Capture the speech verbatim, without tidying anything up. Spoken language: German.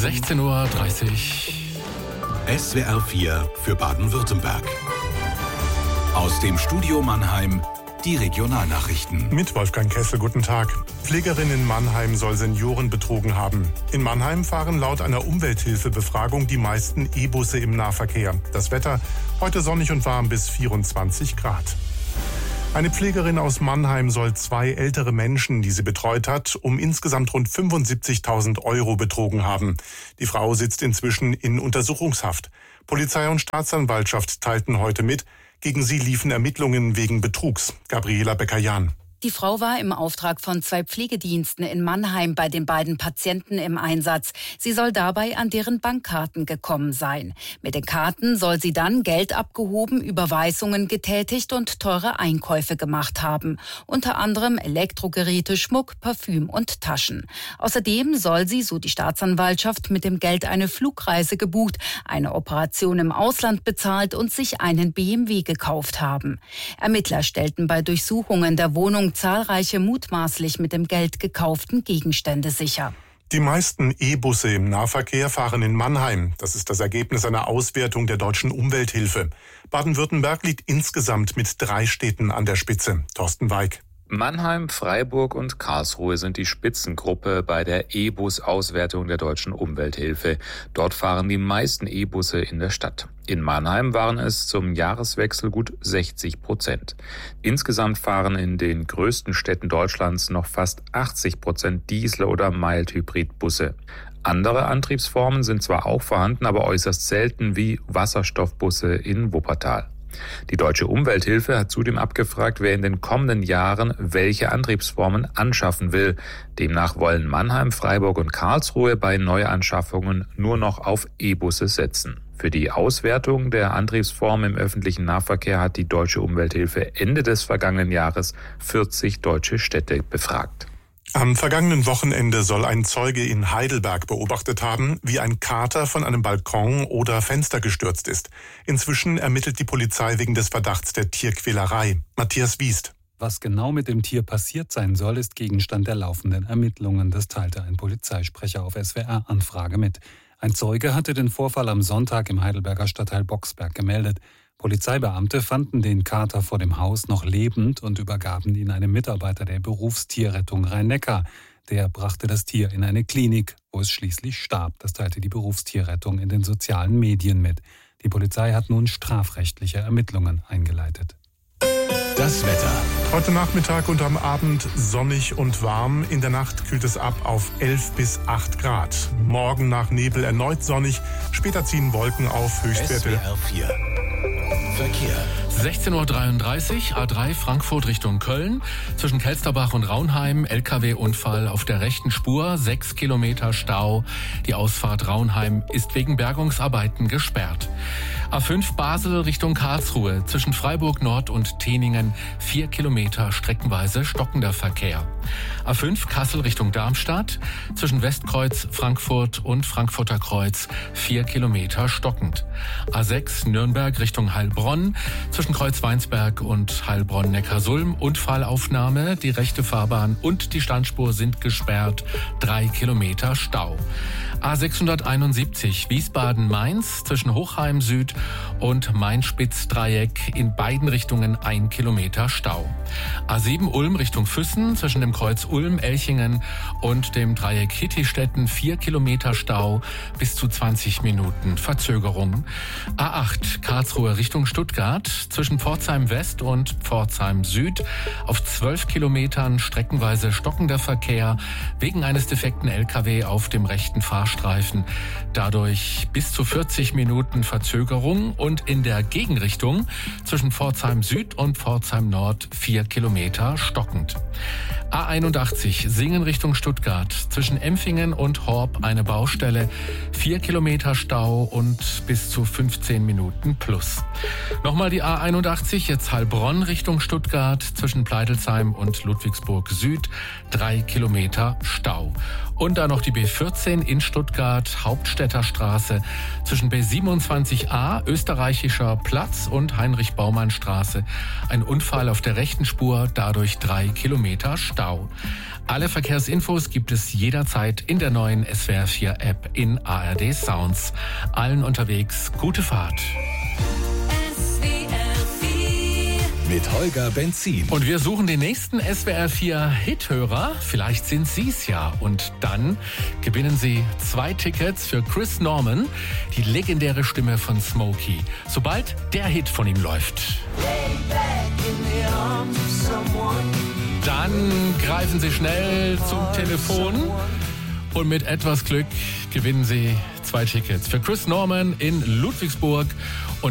sechzehn Uhr dreißig. S W R vier für Baden-Württemberg. Aus dem Studio Mannheim die Regionalnachrichten. Mit Wolfgang Kessel, guten Tag. Pflegerin in Mannheim soll Senioren betrogen haben. In Mannheim fahren laut einer Umwelthilfebefragung die meisten E-Busse im Nahverkehr. Das Wetter heute sonnig und warm bis vierundzwanzig Grad. Eine Pflegerin aus Mannheim soll zwei ältere Menschen, die sie betreut hat, um insgesamt rund fünfundsiebzigtausend Euro betrogen haben. Die Frau sitzt inzwischen in Untersuchungshaft. Polizei und Staatsanwaltschaft teilten heute mit, gegen sie liefen Ermittlungen wegen Betrugs. Gabriela Becker-Jahn. Die Frau war im Auftrag von zwei Pflegediensten in Mannheim bei den beiden Patienten im Einsatz. Sie soll dabei an deren Bankkarten gekommen sein. Mit den Karten soll sie dann Geld abgehoben, Überweisungen getätigt und teure Einkäufe gemacht haben. Unter anderem Elektrogeräte, Schmuck, Parfüm und Taschen. Außerdem soll sie, so die Staatsanwaltschaft, mit dem Geld eine Flugreise gebucht, eine Operation im Ausland bezahlt und sich einen B M W gekauft haben. Ermittler stellten bei Durchsuchungen der Wohnung zahlreiche mutmaßlich mit dem Geld gekauften Gegenstände sicher. Die meisten E-Busse im Nahverkehr fahren in Mannheim. Das ist das Ergebnis einer Auswertung der Deutschen Umwelthilfe. Baden-Württemberg liegt insgesamt mit drei Städten an der Spitze. Thorsten Weig. Mannheim, Freiburg und Karlsruhe sind die Spitzengruppe bei der E-Bus-Auswertung der Deutschen Umwelthilfe. Dort fahren die meisten E-Busse in der Stadt. In Mannheim waren es zum Jahreswechsel gut sechzig Prozent. Insgesamt fahren in den größten Städten Deutschlands noch fast achtzig Prozent Diesel- oder Mild-Hybrid-Busse. Andere Antriebsformen sind zwar auch vorhanden, aber äußerst selten wie Wasserstoffbusse in Wuppertal. Die Deutsche Umwelthilfe hat zudem abgefragt, wer in den kommenden Jahren welche Antriebsformen anschaffen will. Demnach wollen Mannheim, Freiburg und Karlsruhe bei Neuanschaffungen nur noch auf E-Busse setzen. Für die Auswertung der Antriebsformen im öffentlichen Nahverkehr hat die Deutsche Umwelthilfe Ende des vergangenen Jahres vierzig deutsche Städte befragt. Am vergangenen Wochenende soll ein Zeuge in Heidelberg beobachtet haben, wie ein Kater von einem Balkon oder Fenster gestürzt ist. Inzwischen ermittelt die Polizei wegen des Verdachts der Tierquälerei. Matthias Wiest. Was genau mit dem Tier passiert sein soll, ist Gegenstand der laufenden Ermittlungen. Das teilte ein Polizeisprecher auf S W R-Anfrage mit. Ein Zeuge hatte den Vorfall am Sonntag im Heidelberger Stadtteil Boxberg gemeldet. Polizeibeamte fanden den Kater vor dem Haus noch lebend und übergaben ihn einem Mitarbeiter der Berufstierrettung Rhein-Neckar. Der brachte das Tier in eine Klinik, wo es schließlich starb. Das teilte die Berufstierrettung in den sozialen Medien mit. Die Polizei hat nun strafrechtliche Ermittlungen eingeleitet. Das Wetter. Heute Nachmittag und am Abend sonnig und warm. In der Nacht kühlt es ab auf elf bis acht Grad. Morgen nach Nebel erneut sonnig. Später ziehen Wolken auf, Höchstwerte. S W R vier. Verkehr. sechzehn Uhr dreiunddreißig, A drei Frankfurt Richtung Köln. Zwischen Kelsterbach und Raunheim, L K W-Unfall auf der rechten Spur, sechs Kilometer Stau. Die Ausfahrt Raunheim ist wegen Bergungsarbeiten gesperrt. A fünf Basel Richtung Karlsruhe, zwischen Freiburg Nord und Teningen, vier Kilometer streckenweise stockender Verkehr. A fünf Kassel Richtung Darmstadt, zwischen Westkreuz, Frankfurt und Frankfurter Kreuz, vier Kilometer stockend. A sechs Nürnberg Richtung Heilbronn, zwischen Kreuz-Weinsberg und Heilbronn-Neckarsulm, Unfallaufnahme, die rechte Fahrbahn und die Standspur sind gesperrt, drei Kilometer Stau. A sechshunderteinundsiebzig Wiesbaden-Mainz, zwischen Hochheim Süd und Main-Spitz-Dreieck, in beiden Richtungen ein Kilometer Stau. A sieben Ulm Richtung Füssen, zwischen dem Kreuz Ulm, Elchingen und dem Dreieck Hittistetten, vier Kilometer Stau, bis zu zwanzig Minuten Verzögerung. A acht Karlsruhe Richtung Stuttgart, zwischen Pforzheim West und Pforzheim Süd, auf zwölf Kilometern streckenweise stockender Verkehr wegen eines defekten L K W auf dem rechten Fahrstreifen. Dadurch bis zu vierzig Minuten Verzögerung und in der Gegenrichtung zwischen Pforzheim Süd und Pforzheim Nord vier Kilometer stockend. A einundachtzig Singen Richtung Stuttgart, zwischen Empfingen und Horb eine Baustelle, vier Kilometer Stau und bis zu fünfzehn Minuten plus. Nochmal die A einundachtzig, jetzt Heilbronn Richtung Stuttgart, zwischen Pleitelsheim und Ludwigsburg Süd, drei Kilometer Stau. Und dann noch die B vierzehn in Stuttgart, Hauptstädter Straße, zwischen B siebenundzwanzig a, Österreichischer Platz und Heinrich-Baumann-Straße. Ein Unfall auf der rechten Spur, dadurch drei Kilometer Stau. Alle Verkehrsinfos gibt es jederzeit in der neuen S W R vier App in A R D Sounds. Allen unterwegs gute Fahrt. Mit Holger Benzin. Und wir suchen den nächsten S W R vier Hithörer. Vielleicht sind Sie's ja. Und dann gewinnen Sie zwei Tickets für Chris Norman, die legendäre Stimme von Smokey, sobald der Hit von ihm läuft. Dann greifen Sie schnell zum Telefon und mit etwas Glück gewinnen Sie zwei Tickets für Chris Norman in Ludwigsburg.